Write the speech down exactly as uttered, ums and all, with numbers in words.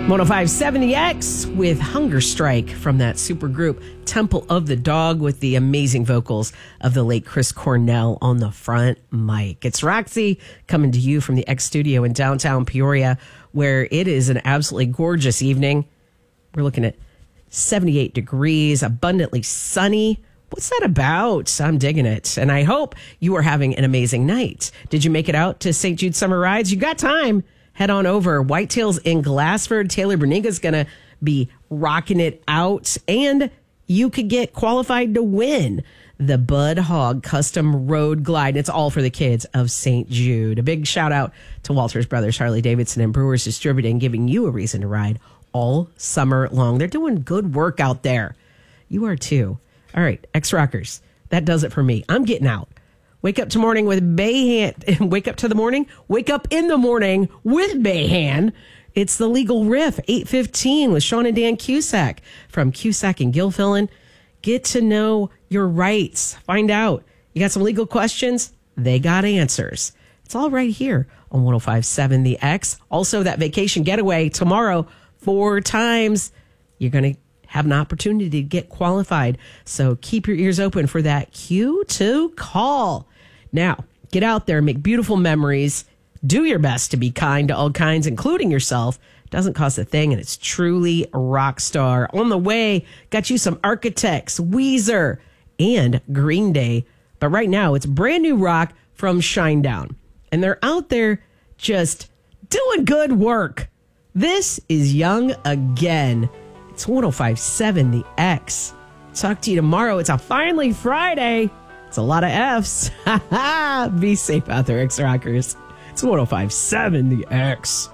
one oh five point seven The X with Hunger Strike from that super group Temple of the Dog with the amazing vocals of the late Chris Cornell on the front mic. It's Roxy coming to you from the X Studio in downtown Peoria, where it is an absolutely gorgeous evening. We're looking at seventy-eight degrees, abundantly sunny. What's that about? I'm digging it. And I hope you are having an amazing night. Did you make it out to Saint Jude Summer Rides? You got time. Head on over. Whitetails in Glassford. Taylor Berniga's going to be rocking it out. And you could get qualified to win the Bud Hogg Custom Road Glide. It's all for the kids of Saint Jude. A big shout out to Walters Brothers, Harley Davidson, and Brewers Distributing, giving you a reason to ride all summer long. They're doing good work out there. You are too. All right, X-Rockers. That does it for me. I'm getting out. Wake up to morning with Bayhan. Wake up to the morning. Wake up in the morning with Bayhan. It's the Legal Riff, eight fifteen with Sean and Dan Cusack from Cusack and Gilfillan. Get to know your rights. Find out. You got some legal questions? They got answers. It's all right here on one oh five point seven The X. Also, that vacation getaway tomorrow, four times. You're going to have an opportunity to get qualified. So keep your ears open for that Q two call. Now, get out there, make beautiful memories. Do your best to be kind to all kinds, including yourself. Doesn't cost a thing, and it's truly rock star. On the way, got you some Architects, Weezer, and Green Day. But right now, it's brand new rock from Shinedown. And they're out there just doing good work. This is Young Again. It's one oh five point seven The X. Talk to you tomorrow. It's a finally Friday. It's a lot of F's. Be safe out there, X-Rockers. It's one oh five point seven The X.